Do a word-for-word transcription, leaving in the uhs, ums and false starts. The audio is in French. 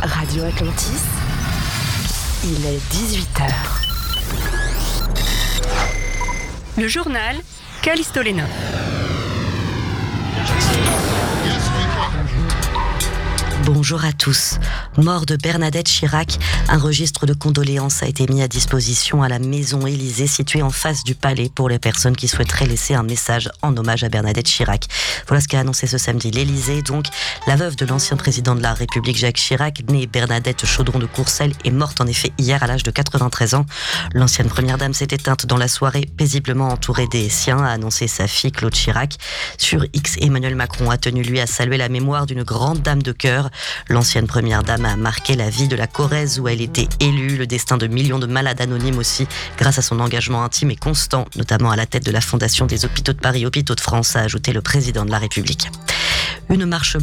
Radio Atlantis, il est dix-huit heures. Le journal Callisto Lenov. Bonjour à tous. Mort de Bernadette Chirac, un registre de condoléances a été mis à disposition à la Maison Élysée située en face du palais pour les personnes qui souhaiteraient laisser un message en hommage à Bernadette Chirac. Voilà ce qu'a annoncé ce samedi l'Élysée. Donc, la veuve de l'ancien président de la République Jacques Chirac, née Bernadette Chaudron de Courcelles, est morte en effet hier à l'âge de quatre-vingt-treize ans. L'ancienne première dame s'est éteinte dans la soirée, paisiblement entourée des siens, a annoncé sa fille Claude Chirac. Sur X, Emmanuel Macron a tenu lui à saluer la mémoire d'une grande dame de cœur. L'ancienne première dame a marqué la vie de la Corrèze où elle était élue, le destin de millions de malades anonymes aussi, grâce à son engagement intime et constant, notamment à la tête de la Fondation des Hôpitaux de Paris, Hôpitaux de France, a ajouté le président de la République. Une marche